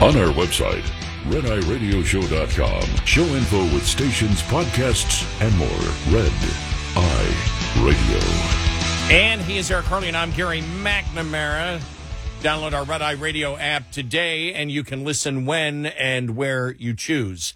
On our website, RedEyeRadioShow.com. Show info with stations, podcasts, and more. Red Eye Radio. And he is Eric Harley, and I'm Gary McNamara. Download our Red Eye Radio app today, and you can listen when and where you choose.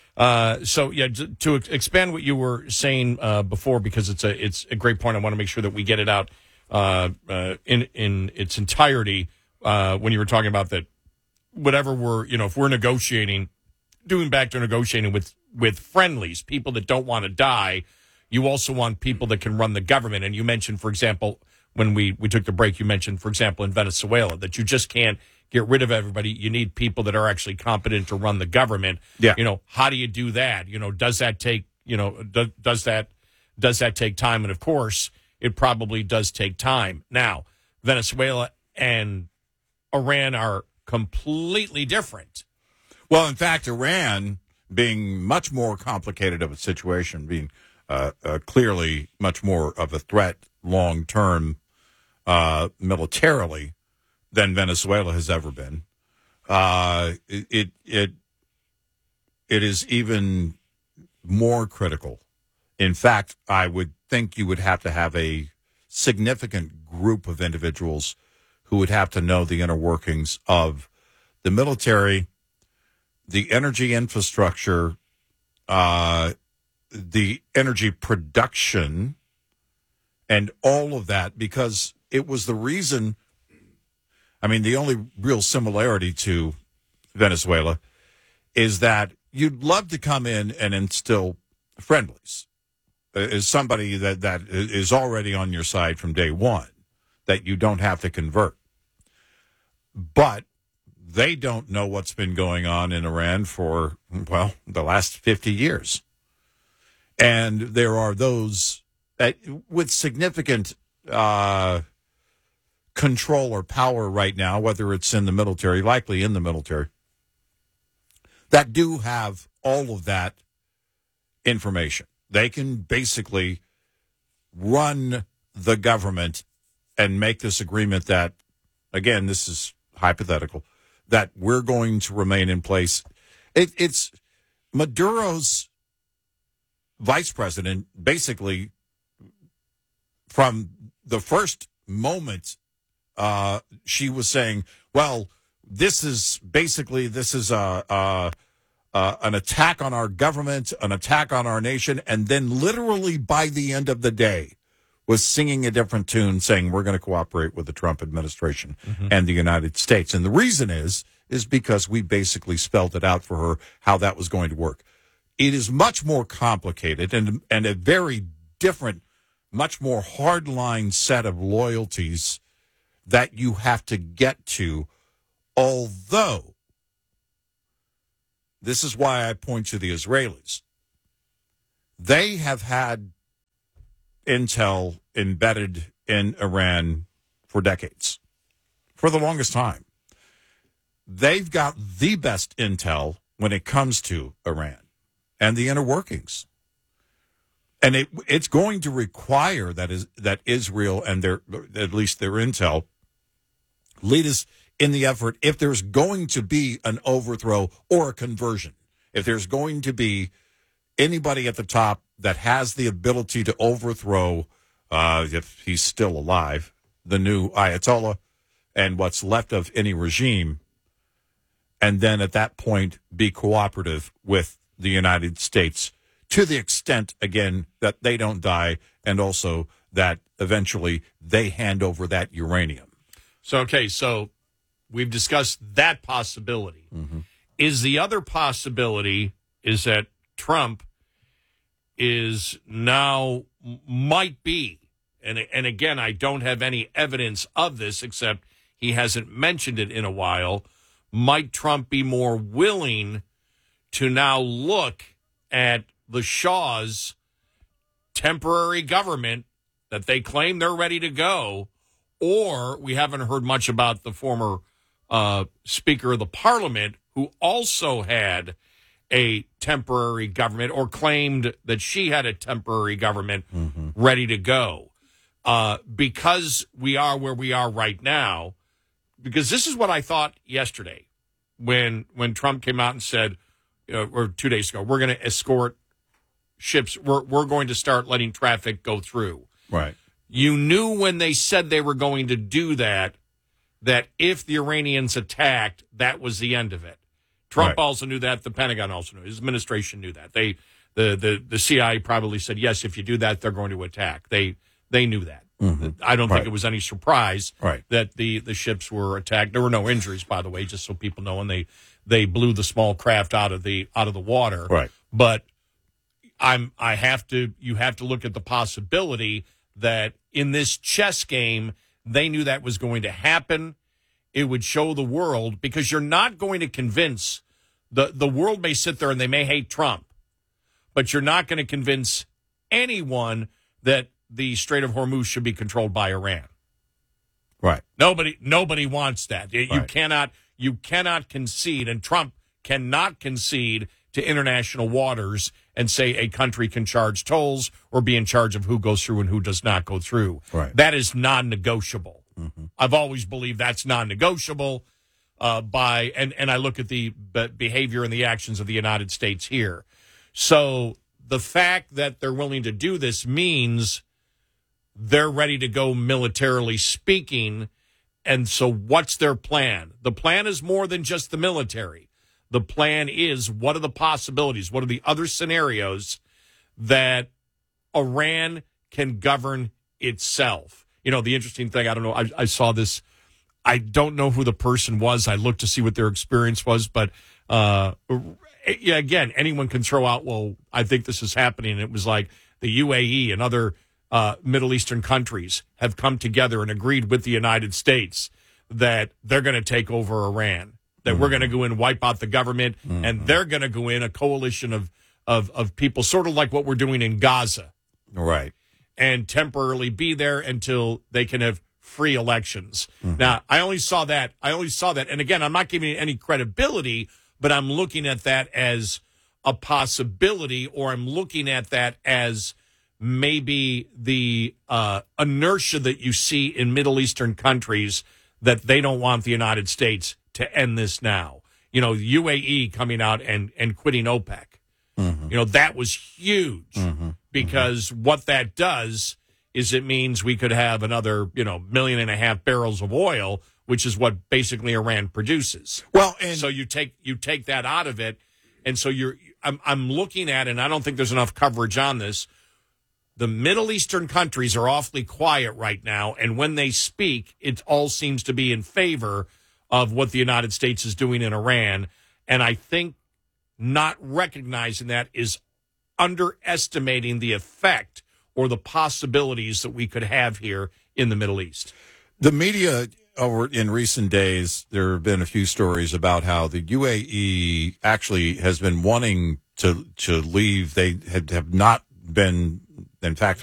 To expand what you were saying before, because it's a great point. I want to make sure that we get it out in its entirety. When you were talking about that, whatever if we're negotiating, doing back to negotiating with friendlies, people that don't want to die, you also want people that can run the government. And you mentioned, for example, when we took the break, you mentioned, for example, in Venezuela, that you just can't get rid of everybody. You need people that are actually competent to run the government. Yeah. How do you do that? Does that take, does that take time? And of course, it probably does take time. Now, Venezuela and Iran are completely different. Well, in fact, Iran being much more complicated of a situation, being clearly much more of a threat long-term militarily than Venezuela has ever been. It is even more critical. In fact, I would think you would have to have a significant group of individuals who would have to know the inner workings of the military, the energy infrastructure, the energy production, and all of that, because it was the reason. I mean, the only real similarity to Venezuela is that you'd love to come in and instill friendlies as somebody that is already on your side from day one, that you don't have to convert. But they don't know what's been going on in Iran for, the last 50 years. And there are those with significant control or power right now, whether it's in the military, likely in the military, that do have all of that information. They can basically run the government and make this agreement that, again, this is hypothetical, that we're going to remain in place. It's Maduro's vice president, basically, from the first moment, she was saying, well, this is an attack on our government, an attack on our nation, and then literally by the end of the day was singing a different tune, saying we're going to cooperate with the Trump administration and the United States. And the reason is because we basically spelled it out for her how that was going to work. It is much more complicated and a very different, much more hardline set of loyalties that you have to get to, although this is why I point to the Israelis. They have had intel embedded in Iran for decades, for the longest time. They've got the best intel when it comes to Iran and the inner workings. And it's going to require that Israel and at least their intel lead us in the effort if there's going to be an overthrow or a conversion. If there's going to be anybody at the top that has the ability to overthrow, if he's still alive, the new Ayatollah and what's left of any regime, and then at that point be cooperative with the United States to the extent, again, that they don't die, and also that eventually they hand over that uranium. So we've discussed that possibility. Mm-hmm. Is the other possibility is that Trump is now might be, and again, I don't have any evidence of this except he hasn't mentioned it in a while, might Trump be more willing to now look at the Shah's temporary government that they claim they're ready to go, or we haven't heard much about the former Speaker of the Parliament who also had a temporary government or claimed that she had a temporary government ready to go. Because we are where we are right now, because this is what I thought yesterday. when Trump came out and said, or 2 days ago, we're going to escort ships. We're going to start letting traffic go through. Right. You knew when they said they were going to do that if the Iranians attacked, that was the end of it. Trump also knew that. The Pentagon also knew. His administration knew that. The CIA probably said, yes, if you do that, they're going to attack. They knew that. Mm-hmm. I don't think it was any surprise that the ships were attacked. There were no injuries, by the way, just so people know, and they blew the small craft out of the water. Right. But you have to look at the possibility that in this chess game, they knew that was going to happen. It would show the world, because you're not going to convince the world may sit there and they may hate Trump, but you're not going to convince anyone that the Strait of Hormuz should be controlled by Iran. Right. Nobody wants that. You Right. cannot concede, and Trump cannot concede to international waters and say a country can charge tolls or be in charge of who goes through and who does not go through. Right. That is non-negotiable. Mm-hmm. I've always believed that's non-negotiable. And I look at the behavior and the actions of the United States here. So the fact that they're willing to do this means they're ready to go militarily speaking. And so what's their plan? The plan is more than just the military. The plan is, what are the possibilities? What are the other scenarios that Iran can govern itself? You know, the interesting thing, I don't know, I saw this. I don't know who the person was. I looked to see what their experience was, but again, anyone can throw out, well, I think this is happening. It was like the UAE and other Middle Eastern countries have come together and agreed with the United States that they're going to take over Iran, that we're going to go in and wipe out the government, and they're going to go in a coalition of people, sort of like what we're doing in Gaza. Right. And temporarily be there until they can have free elections. Mm-hmm. Now, I only saw that. And again, I'm not giving it any credibility, but I'm looking at that as a possibility, or I'm looking at that as maybe the inertia that you see in Middle Eastern countries, that they don't want the United States to end this now. You know, UAE coming out and quitting OPEC. Mm-hmm. You know, that was huge, because what that does is it means we could have another, 1.5 million barrels of oil, which is what basically Iran produces. Well, and so you take that out of it, and so I'm looking at, and I don't think there's enough coverage on this. The Middle Eastern countries are awfully quiet right now, and when they speak, it all seems to be in favor of what the United States is doing in Iran, and I think not recognizing that is underestimating the effect or the possibilities that we could have here in the Middle East. The media in recent days, there have been a few stories about how the UAE actually has been wanting to leave. They have not been, in fact,